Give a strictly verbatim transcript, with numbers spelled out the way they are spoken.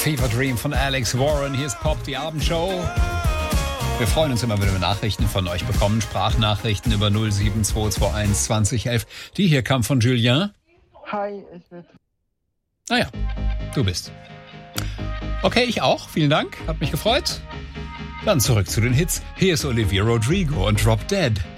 Fever Dream von Alex Warren. Hier ist Pop, die Abendshow. Wir freuen uns immer, wenn wir Nachrichten von euch bekommen. Sprachnachrichten über null sieben zwei zwei eins zwanzig elf. Die hier kam von Julien. Hi, ich bin... Ah ja, du bist. Okay, ich auch. Vielen Dank. Hat mich gefreut. Dann zurück zu den Hits. Hier ist Olivia Rodrigo und Drop Dead.